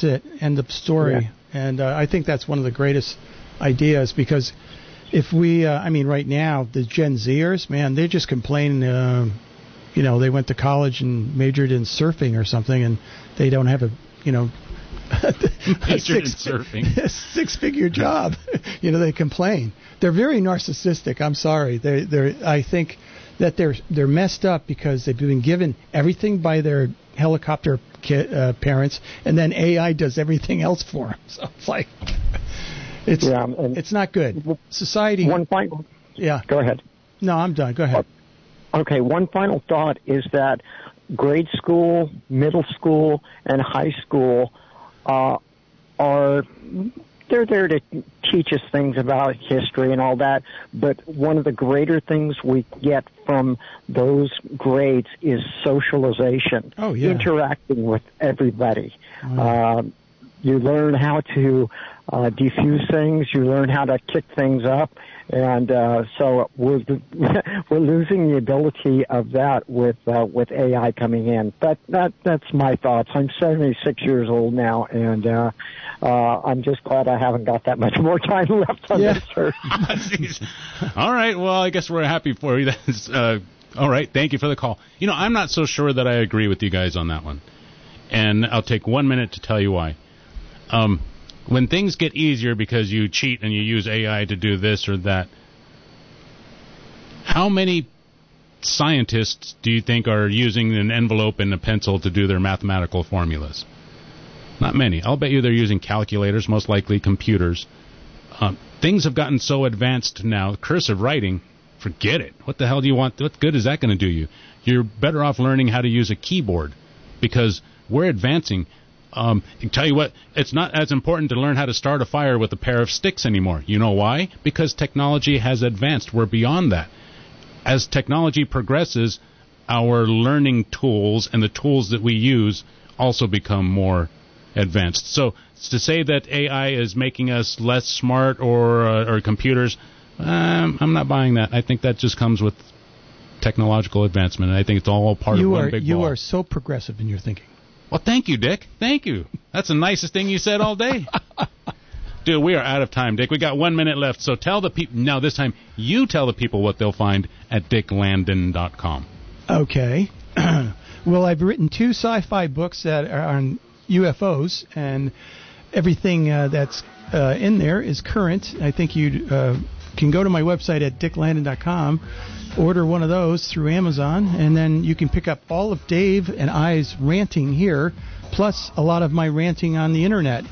That's it. End of story. Yeah. And I think that's one of the greatest ideas, because if we, right now, the Gen Zers, man, they're just complaining, they went to college and majored in surfing or something, and they don't have a six-figure job. They complain. They're very narcissistic. I'm sorry. I think that they're messed up because they've been given everything by their helicopter parents, and then AI does everything else for them. So it's like, it's not good. Society. One final. Yeah. Go ahead. No, I'm done. Go ahead. Okay. One final thought is that grade school, middle school, and high school they're there to teach us things about history and all that, but one of the greater things we get from those grades is socialization. Oh, yeah. Interacting with everybody. You learn how to defuse things. You learn how to kick things up. And so we're losing the ability of that with AI coming in. That's my thoughts. I'm 76 years old now, and I'm just glad I haven't got that much more time left on this earth. All right. Well, I guess we're happy for you. All right. Thank you for the call. I'm not so sure that I agree with you guys on that one, and I'll take 1 minute to tell you why. When things get easier because you cheat and you use AI to do this or that, how many scientists do you think are using an envelope and a pencil to do their mathematical formulas? Not many. I'll bet you they're using calculators, most likely computers. Things have gotten so advanced now. Cursive writing, forget it. What the hell do you want? What good is that going to do you? You're better off learning how to use a keyboard, because we're advancing. I tell you what, it's not as important to learn how to start a fire with a pair of sticks anymore. You know why? Because technology has advanced. We're beyond that. As technology progresses, our learning tools and the tools that we use also become more advanced. So to say that AI is making us less smart or computers, I'm not buying that. I think that just comes with technological advancement, and I think it's all part of one big ball. You are so progressive in your thinking. Well, thank you, Dick. Thank you. That's the nicest thing you said all day. Dude, we are out of time, Dick. We got 1 minute left, so tell the people. Now, this time, you tell the people what they'll find at dicklandon.com. Okay. Well, I've written 2 sci-fi books that are on UFOs, and everything that's in there is current. I think you can go to my website at dicklandon.com, order one of those through Amazon, and then you can pick up all of Dave and I's ranting here, plus a lot of my ranting on the internet,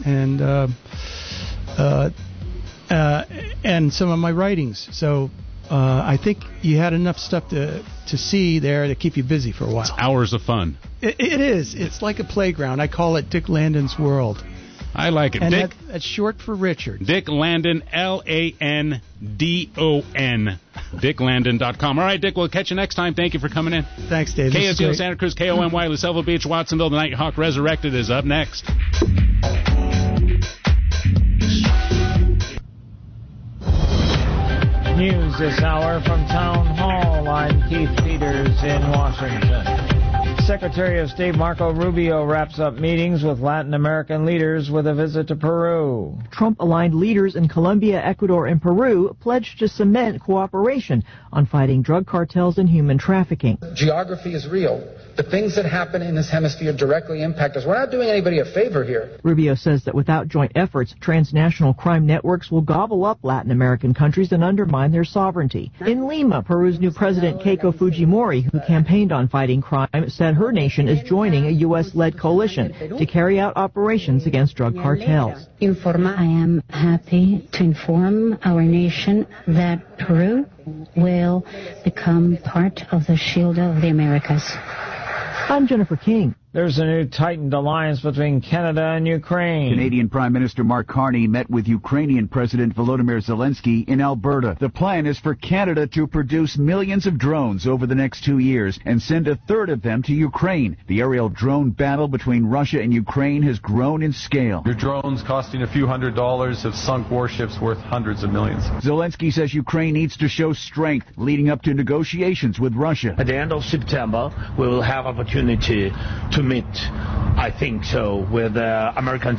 and some of my writings. So I think you had enough stuff to see there to keep you busy for a while. It's hours of fun. It is. It's like a playground. I call it Dick Landon's World. I like it. And Dick, that's short for Richard. Dick Landon, Landon. DickLandon.com. All right, Dick, we'll catch you next time. Thank you for coming in. Thanks, Dave. KSCO Santa Cruz, KOMY, LaSelva Beach, Watsonville. The Nighthawk Resurrected is up next. News this hour from Town Hall. I'm Keith Peters in Washington. Secretary of State Marco Rubio wraps up meetings with Latin American leaders with a visit to Peru. Trump-aligned leaders in Colombia, Ecuador, and Peru pledged to cement cooperation on fighting drug cartels and human trafficking. Geography is real. The things that happen in this hemisphere directly impact us. We're not doing anybody a favor here. Rubio says that without joint efforts, transnational crime networks will gobble up Latin American countries and undermine their sovereignty. In Lima, Peru's new president, Keiko Fujimori, who campaigned on fighting crime, said her nation is joining a U.S.-led coalition to carry out operations against drug cartels. I am happy to inform our nation that Peru will become part of the Shield of the Americas. I'm Jennifer King. There's a new tightened alliance between Canada and Ukraine. Canadian Prime Minister Mark Carney met with Ukrainian President Volodymyr Zelensky in Alberta. The plan is for Canada to produce millions of drones over the next 2 years and send a third of them to Ukraine. The aerial drone battle between Russia and Ukraine has grown in scale. Your drones costing a few $100s have sunk warships worth hundreds of millions. Zelensky says Ukraine needs to show strength leading up to negotiations with Russia. At the end of September, we will have opportunity to meet, I think so, with American